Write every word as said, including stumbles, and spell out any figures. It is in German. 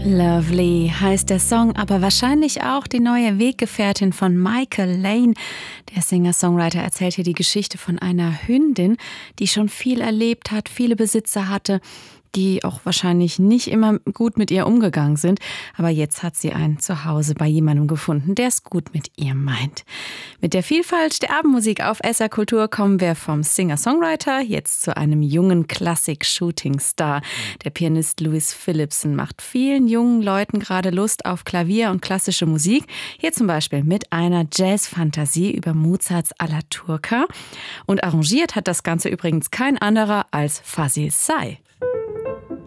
Lovely heißt der Song, aber wahrscheinlich auch die neue Weggefährtin von Michael Lane. Der Singer-Songwriter erzählt hier die Geschichte von einer Hündin, die schon viel erlebt hat, viele Besitzer hatte, die auch wahrscheinlich nicht immer gut mit ihr umgegangen sind. Aber jetzt hat sie ein Zuhause bei jemandem gefunden, der es gut mit ihr meint. Mit der Vielfalt der Abendmusik auf S R Kultur kommen wir vom Singer-Songwriter jetzt zu einem jungen Klassik-Shooting-Star. Der Pianist Louis Phillipson macht vielen jungen Leuten gerade Lust auf Klavier und klassische Musik. Hier zum Beispiel mit einer Jazz-Fantasie über Mozarts Alla Turca. Und arrangiert hat das Ganze übrigens kein anderer als Fazil Say.